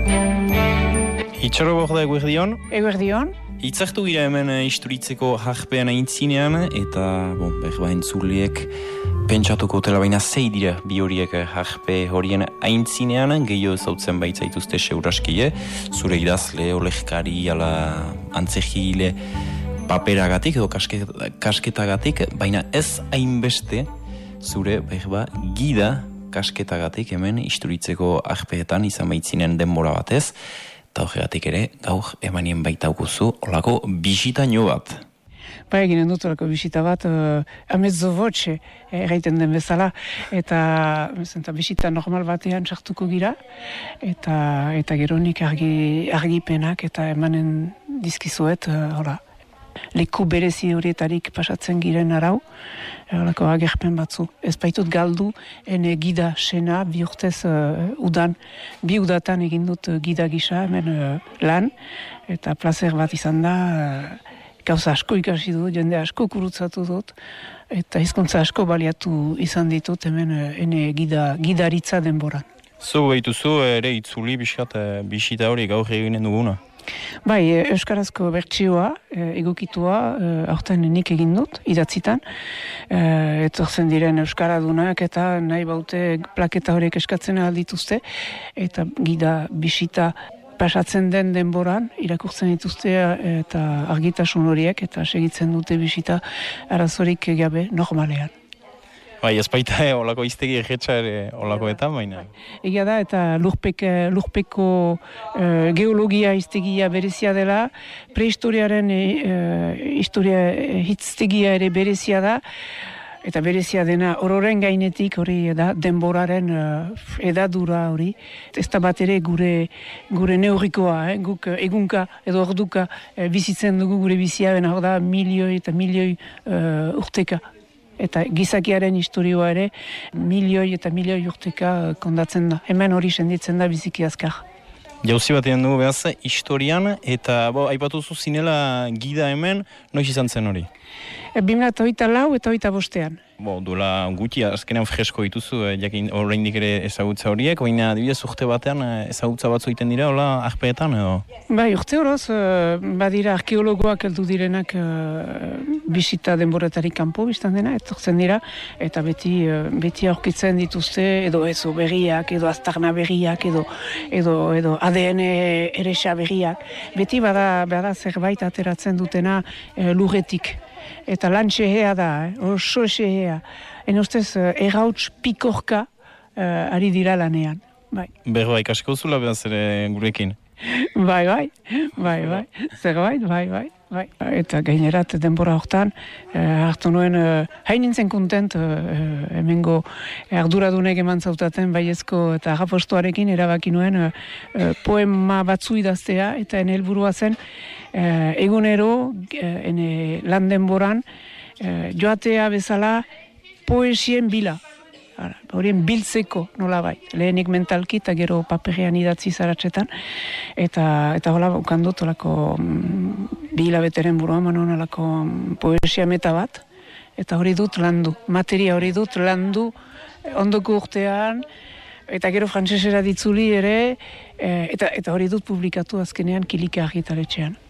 Itxarro behar da eguerdion? Eguerdion. Itzartu gira hemen isturitzeko harpean aintzinean, eta behar entzuliek pentsatuko utela baina zei dira bi horiek harpe horien aintzinean, gehiago zautzen baitzaituzte seuraski, zure idazle, olekari, ala antzegile, paperagatik edo kasketagatik, baina ez hainbeste zure gida kasketagatik hemen isturitzeko harpeetan izan baitzinen denbora batez, eta horregatik ere, gaur emanien baitaukuzu olako bisitaino bat. Ba eginen dut olako bisita bat, amezzo voce erraiten den bezala, eta bisita normal batean txartuko gira, eta geronik argipenak eta emanen dizkizuet, leku berezi horietarik pasatzen giren arau, horako agerpen batzu. Ez baitut galdu, ene gida sena, bi urtez bi udatan egin dut gida gisa, hemen lan, eta placer bat izan da, gauza asko ikasi dut, jende asko kurutzatu dut, eta hizkuntza asko baliatu izan ditut, hemen ene gidaritza denboran. Zu behituzu ere itzuli bisita hori gaur eginen duguna? Bai, euskarazko bertsioa, egokitua, aurten nik egin dut, idatzitan. Etortzen diren euskaradunak eta nahi baute plaketa horiek eskatzen aldituzte, eta gida bisita pasatzen den denboran, irakurtzen dituzte eta argitasun horiek, eta segitzen dute bisita arazorik gabe normalean. Bai, ez baita olako iztegi erretxa ere olakoetan, baina. Egia da, eta lurpeko geologia iztegia berezia dela, prehistoriaren historia hitztegia ere berezia da, eta berezia dena ororen gainetik hori da denboraren edadura hori. Ez da bat ere gure neurrikoa, guk egunka edo orduka bizitzen dugu gure bizia, bena hor da milioi eta milioi urteka. Eta gizakiaren historioa ere milioi eta milioi urteka kondatzen da. Hemen hori senditzen da biziki azkar. Jauzi batean dugu behaz, historian, eta aipatuzu zinela gida hemen, noiz izan zen hori? 2024 eta 2025. Duela guti, azkenean fresko dituzu, jakin oraindik ere ezagutza horiek, baina adibidez urte batean ezagutza batzu egiten dira, hola, harpeetan edo? Bai, urte horoz, badira arkeologoak heldu direnak bisita denboretarik kanpo biztan dena, etortzen dira, eta beti aurkitzen dituzte, edo ezo berriak, edo aztarna berriak, edo ADN eresa berriak. Beti bada zerbait ateratzen dutena lurretik. Eta lan xehea da, oso xehea. Ustez, errauts pikorka ari dira lanean. Bai. Berroa ikasiko zula behaz ere gurekin? Bai. Zerbait, bai. Eta gainerat denbora hortan, hartu nuen, hain nintzen kontent, hemengo arduradunek eman zautaten baiezko eta agapostuarekin erabaki nuen poema batzu idaztea, eta ene helburua zen, egunero, lan denboran, joatea bezala poesien bila. Horien biltzeko nolabait, lehenik mentalki eta gero paperean idatzi zaratxetan, eta hola ukandut olako bi hilabeteren buruan manon olako poesia meta bat, eta hori dut landu, materia hori dut landu ondoko urtean, eta gero frantsesera ditzuli ere, eta hori dut publikatu azkenean Kilika argitaletxean.